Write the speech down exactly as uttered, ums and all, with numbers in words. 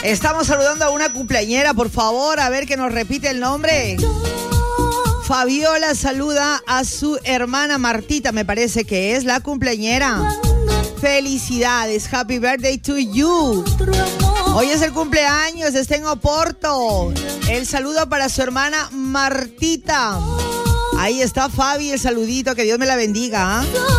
Estamos saludando a una cumpleañera, por favor, a ver que nos repite el nombre. Fabiola saluda a su hermana Martita, me parece que es la cumpleañera. Felicidades, happy birthday to you. Hoy es el cumpleaños, está en Oporto. El saludo para su hermana Martita. Ahí está Fabi, el saludito, que Dios me la bendiga, ¿eh?